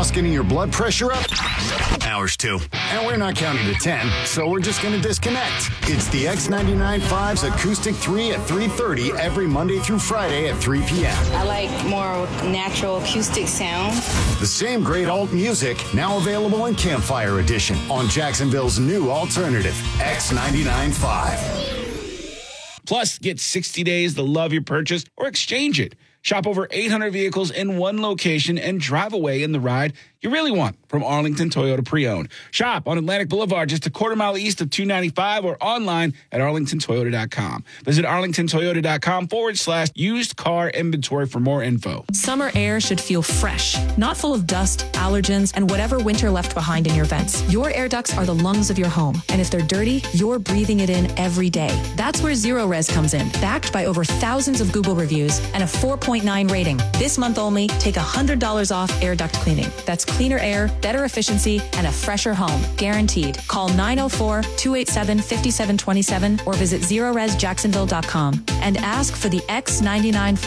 loss getting your blood pressure up? Ours too. And we're not counting to 10, so we're just going to disconnect. It's the X99.5's Acoustic 3 at 3:30 every Monday through Friday at 3 p.m. I like more natural acoustic sound. The same great alt music, now available in Campfire Edition on Jacksonville's new alternative, X99.5. Plus, get 60 days to love your purchase or exchange it. Shop over 800 vehicles in one location and drive away in the ride you really want from Arlington Toyota Pre-Owned. Shop on Atlantic Boulevard just a quarter mile east of 295 or online at arlingtontoyota.com. Visit arlingtontoyota.com/used car inventory for more info. Summer air should feel fresh, not full of dust, allergens, and whatever winter left behind in your vents. Your air ducts are the lungs of your home, and if they're dirty, you're breathing it in every day. That's where ZeroRez comes in, backed by over thousands of Google reviews and a 4.9 rating. This month only, take $100 off air duct cleaning. That's cleaner air, better efficiency, and a fresher home. Guaranteed. Call 904-287-5727 or visit ZeroRezJacksonville.com and ask for the X99.5